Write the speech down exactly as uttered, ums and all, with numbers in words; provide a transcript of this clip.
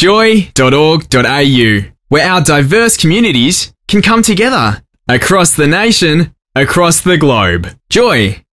joy dot org dot a u, where our diverse communities can come together across the nation, across the globe. Joy.